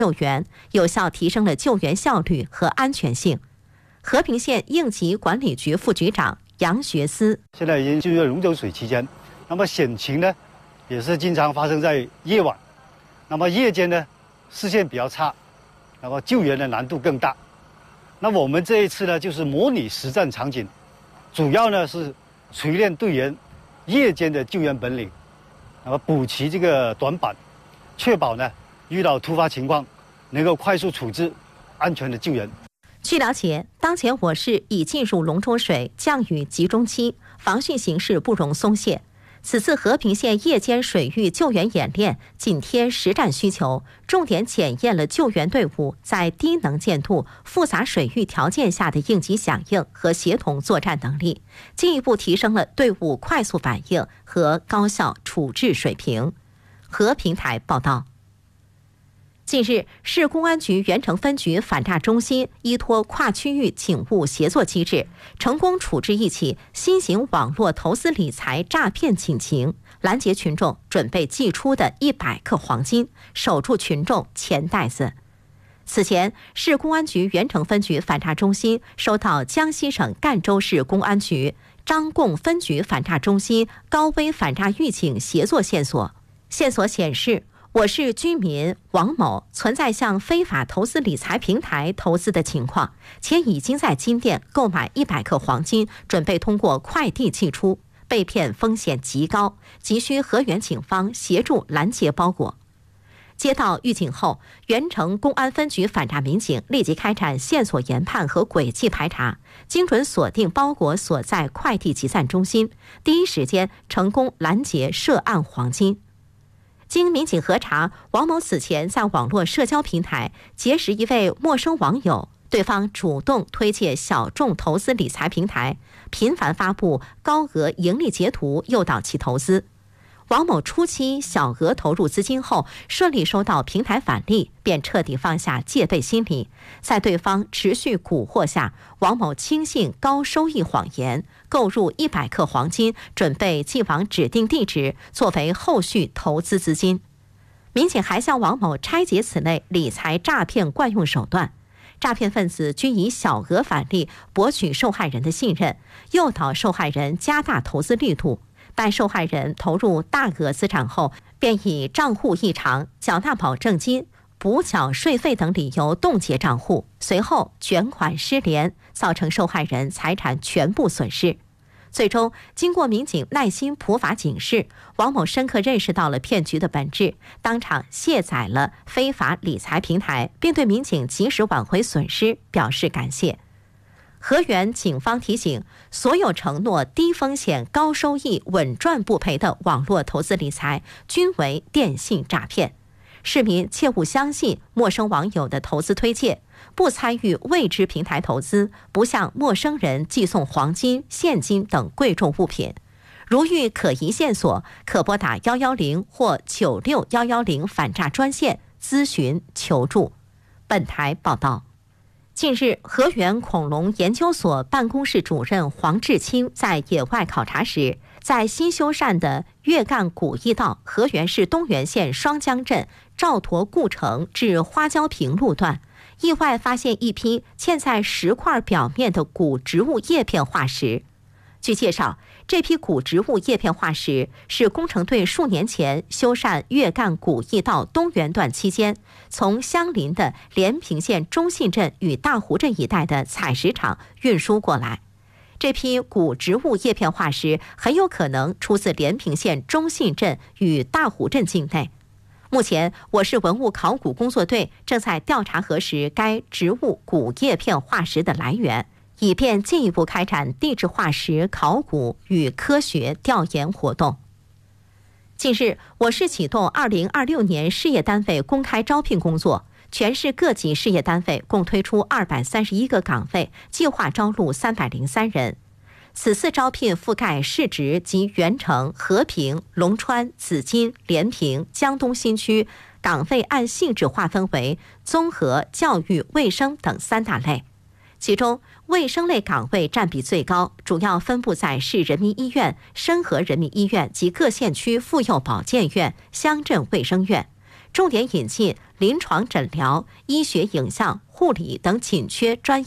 救援，有效提升了救援效率和安全性。和平县应急管理局副局长杨学思： 现在已经进入龙舟水期间，那么险情呢，也是经常发生在夜晚，那么夜间呢，视线比较差，那么救援的难度更大。那我们这一次呢，就是模拟实战场景，主要呢是锤炼队员夜间的救援本领，那么补齐这个短板，确保呢遇到突发情况能够快速处置，安全的救援。 据了解，当前我市已进入龙舟水降雨集中期，防汛形势不容松懈。此次和平县夜间水域救援演练紧贴实战需求，重点检验了救援队伍在低能见度、复杂水域条件下的应急响应和协同作战能力，进一步提升了队伍快速反应和高效处置水平。和平台报道。近日，市公安局原城分局反诈中心依托跨区域警务协作机制，成功处置一起新型网络投资理财诈骗警情，拦截群众准备寄出的100克黄金，守住群众钱袋子。此前，市公安局原城分局反诈中心收到江西省赣州市公安局张贡分局反诈中心高危反诈预警协作线索。线索显示，我市居民王某存在向非法投资理财平台投资的情况，且已经在金店购买100克黄金，准备通过快递寄出，被骗风险极高，急需河源警方协助拦截包裹。接到预警后，原城公安分局反诈民警立即开展线索研判和轨迹排查，精准锁定包裹所在快递集散中心，第一时间成功拦截涉案黄金。经民警核查，王某此前在网络社交平台结识一位陌生网友，对方主动推介小众投资理财平台，频繁发布高额盈利截图诱导其投资。王某初期小额投入资金后，顺利收到平台返利，便彻底放下戒备心理。在对方持续蛊惑下，王某轻信高收益谎言，购入100克黄金，准备寄往指定地址，作为后续投资资金。民警还向王某拆解此类理财诈骗惯用手段。诈骗分子均以小额返利博取受害人的信任，诱导受害人加大投资力度。待受害人投入大额资产后，便以账户异常、缴纳保证金、补缴税费等理由冻结账户，随后卷款失联，造成受害人财产全部损失。最终，经过民警耐心普法警示，王某深刻认识到了骗局的本质，当场卸载了非法理财平台，并对民警及时挽回损失表示感谢。河源警方提醒，所有承诺低风险高收益稳赚不赔的网络投资理财均为电信诈骗，市民切勿相信陌生网友的投资推荐，不参与未知平台投资，不向陌生人寄送黄金、现金等贵重物品。如遇可疑线索，可拨打110或96110反诈专线咨询求助。本台报道。近日，河源恐龙研究所办公室主任黄志清在野外考察时，在新修缮的月干古驿道河源市东源县双江镇赵驼故城至花椒坪路段，意外发现一批嵌在石块表面的古植物叶片化石。据介绍，这批古植物叶片化石是工程队数年前修缮月干古驿道东源段期间，从相邻的连平县中信镇与大湖镇一带的采石场运输过来。这批古植物叶片化石很有可能出自连平县中信镇与大湖镇境内。目前，我市文物考古工作队正在调查核实该植物古叶片化石的来源，以便进一步开展地质化石考古与科学调研活动。近日，我市启动2026年事业单位公开招聘工作，全市各级事业单位共推出231个岗位，计划招录303人。此次招聘覆盖市直及原城、和平、龙川、紫金、连平、江东新区，岗位按性质划分为综合、教育、卫生等3大类。其中，卫生类岗位占比最高，主要分布在市人民医院、深河人民医院及各县区妇幼保健院、乡镇卫生院。 重点引进临床诊疗、医学影像、护理等紧缺专